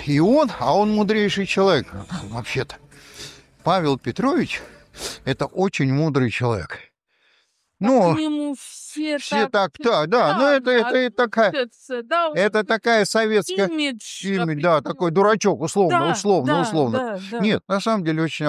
И он мудрейший человек, вообще-то. Павел Петрович – это очень мудрый человек. К Ну, нему все все так да, но это такая, относятся, да, вот это такая советская имидж имя, да, такой определённый. дурачок, Да, да, условно. да, да. Нет, на самом деле очень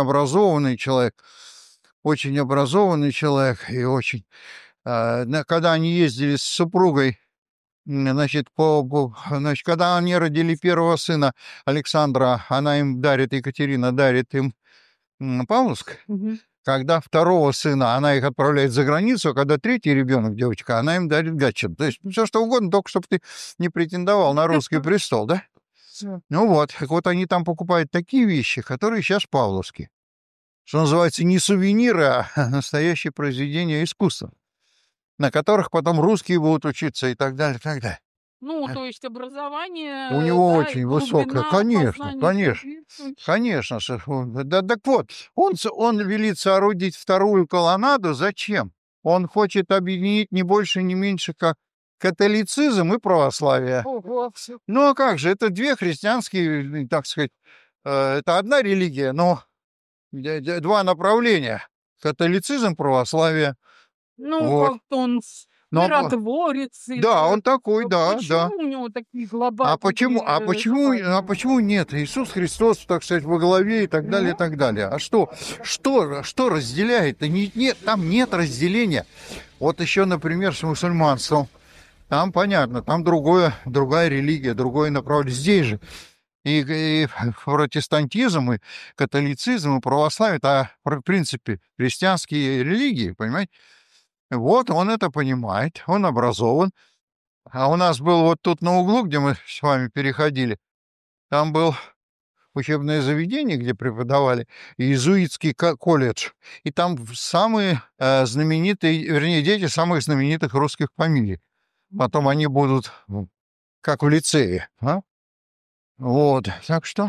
образованный человек и очень, когда они ездили с супругой, значит, значит, когда они родили первого сына Александра, Екатерина дарит им Павловск. Мгм. Когда второго сына она их отправляет за границу, а когда третий ребенок, девочка, она им дарит Гатчину. То есть все что угодно, только чтобы ты не претендовал на русский престол, да? Всё. Ну вот, так вот они там покупают такие вещи, которые сейчас павловские. Что называется, не сувениры, а настоящие произведения искусства, на которых потом русские будут учиться и так далее, и так далее. Ну, А. то есть У образование, него да, и очень высокое, глубина конечно, познания конечно. соответствующая. Конечно, да, так вот, он велит соорудить вторую колоннаду. Зачем? Он хочет объединить не больше, не меньше, как католицизм и православие. Ого, всё. Ну, а как же, это две христианские, так сказать, это одна религия, но два направления. Католицизм, православие. Ну, Вот. как-то он Но, миротворец да, или он такой, да, да. почему у него такие А почему, глобальные а почему, а желания? почему нет? Иисус Христос, так сказать, во главе и так далее, и Ну, так далее. А что разделяет? Да нет, там нет разделения. Вот еще, например, с мусульманством. Там понятно, там другая религия, другое направление. Здесь же и протестантизм, и католицизм, и православие, это, в принципе, христианские религии, понимаете? Вот он это понимает, он образован. А у нас был вот тут на углу, где мы с вами переходили, там был учебное заведение, где преподавали, иезуитский колледж. И там самые знаменитые, вернее, дети самых знаменитых русских фамилий. Потом они будут как в лицее. А? Вот, так что...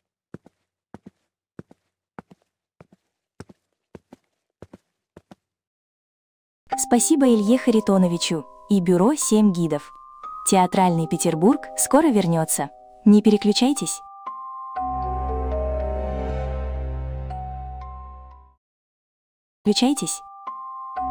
Спасибо Илье Харитоновичу и бюро «7 гидов». Театральный Петербург скоро вернется. Не переключайтесь. Включайтесь.